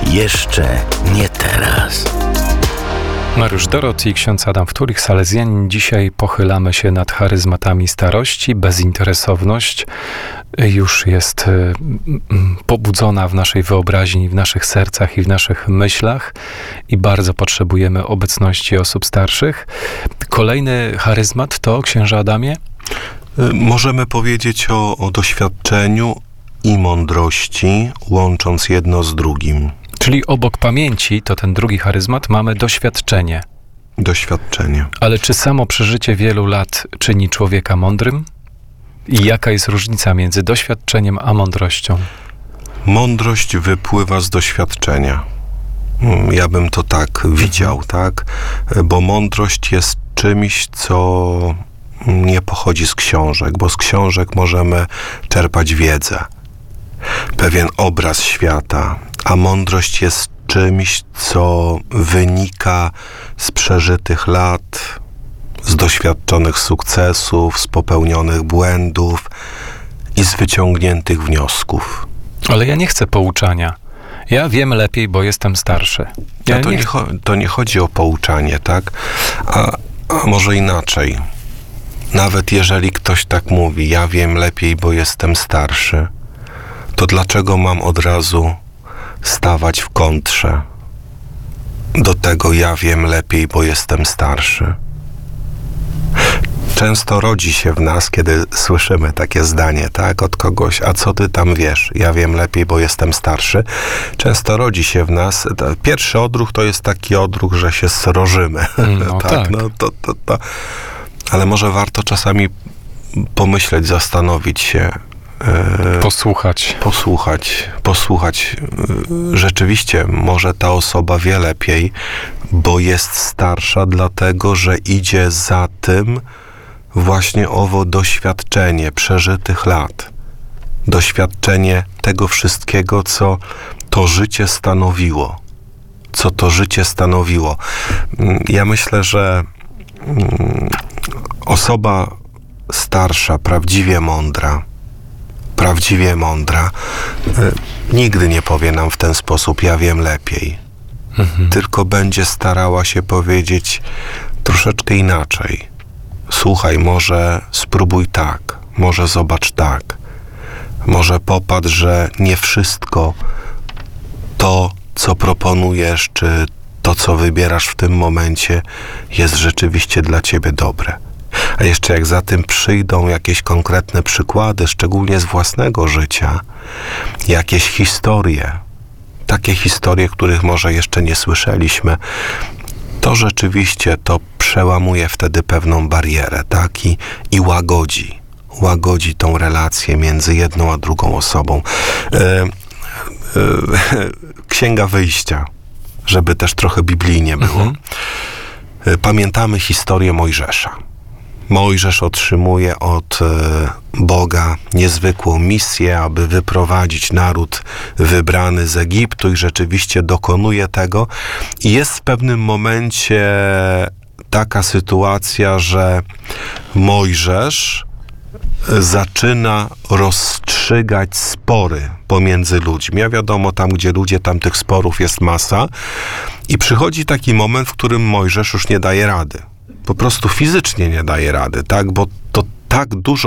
Jeszcze nie teraz. Mariusz Dorot i ksiądz Adam Wtulik, salezjanin. Dzisiaj pochylamy się nad charyzmatami starości. Bezinteresowność już jest pobudzona w naszej wyobraźni, w naszych sercach i w naszych myślach i bardzo potrzebujemy obecności osób starszych. Kolejny charyzmat to, księże Adamie? Możemy powiedzieć o doświadczeniu i mądrości, łącząc jedno z drugim. Czyli obok pamięci, to ten drugi charyzmat, mamy doświadczenie. Doświadczenie. Ale czy samo przeżycie wielu lat czyni człowieka mądrym? I jaka jest różnica między doświadczeniem a mądrością? Mądrość wypływa z doświadczenia. Ja bym to tak widział, tak? Bo mądrość jest czymś, co nie pochodzi z książek, bo z książek możemy czerpać wiedzę, pewien obraz świata, a mądrość jest czymś, co wynika z przeżytych lat, z doświadczonych sukcesów, z popełnionych błędów i z wyciągniętych wniosków. Ale ja nie chcę pouczania. Ja wiem lepiej, bo jestem starszy. To nie chodzi o pouczanie, tak? A może inaczej. Nawet jeżeli ktoś tak mówi, ja wiem lepiej, bo jestem starszy, to dlaczego mam od razu stawać w kontrze do tego, ja wiem lepiej, bo jestem starszy? Często rodzi się w nas, kiedy słyszymy takie zdanie, tak, od kogoś, a co ty tam wiesz? Ja wiem lepiej, bo jestem starszy. Często rodzi się w nas, pierwszy odruch to jest taki odruch, że się srożymy. No tak. No to. Ale może warto czasami pomyśleć, zastanowić się, posłuchać. Rzeczywiście, może ta osoba wie lepiej, bo jest starsza, dlatego że idzie za tym właśnie owo doświadczenie przeżytych lat. Doświadczenie tego wszystkiego, co to życie stanowiło. Ja myślę, że osoba starsza, prawdziwie mądra, nigdy nie powie nam w ten sposób, ja wiem lepiej. Tylko będzie starała się powiedzieć troszeczkę inaczej. Słuchaj, może spróbuj tak, może zobacz tak, może popatrz, że nie wszystko to, co proponujesz, czy to, co wybierasz w tym momencie, jest rzeczywiście dla ciebie dobre. A jeszcze jak za tym przyjdą jakieś konkretne przykłady, szczególnie z własnego życia, jakieś historie, takie historie, których może jeszcze nie słyszeliśmy, to rzeczywiście to przełamuje wtedy pewną barierę, tak? I łagodzi tą relację między jedną a drugą osobą. Księga Wyjścia, żeby też trochę biblijnie było. Pamiętamy historię Mojżesza. Mojżesz otrzymuje od Boga niezwykłą misję, aby wyprowadzić naród wybrany z Egiptu i rzeczywiście dokonuje tego. I jest w pewnym momencie taka sytuacja, że Mojżesz zaczyna rozstrzygać spory pomiędzy ludźmi. A wiadomo, tam gdzie ludzie, tam tych sporów jest masa. I przychodzi taki moment, w którym Mojżesz już nie daje rady. Po prostu fizycznie nie daje rady, tak? Bo to tak dużo